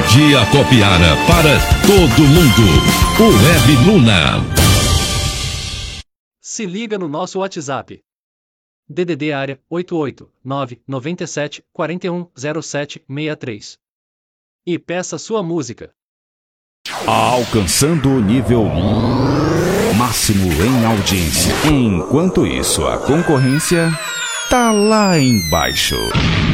Melodia Copiara para todo mundo. O Web Luna. Se liga no nosso WhatsApp. DDD área 88997410763. E peça sua música. Alcançando o nível máximo em audiência. Enquanto isso, a concorrência tá lá embaixo.